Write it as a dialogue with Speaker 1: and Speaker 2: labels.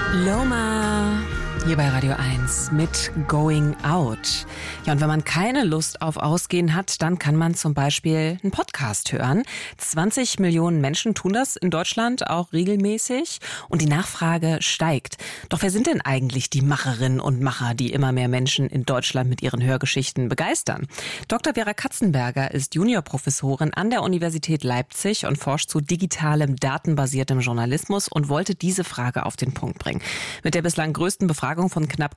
Speaker 1: Loma, hier bei Radio 1 mit Going Out. Ja, und wenn man keine Lust auf Ausgehen hat, dann kann man zum Beispiel einen Podcast hören. 20 Millionen Menschen tun das in Deutschland auch regelmäßig und die Nachfrage steigt. Doch wer sind denn eigentlich die Macherinnen und Macher, die immer mehr Menschen in Deutschland mit ihren Hörgeschichten begeistern? Dr. Vera Katzenberger ist Juniorprofessorin an der Universität Leipzig und forscht zu digitalem, datenbasiertem Journalismus und wollte diese Frage auf den Punkt bringen. Mit der bislang größten Befragung von knapp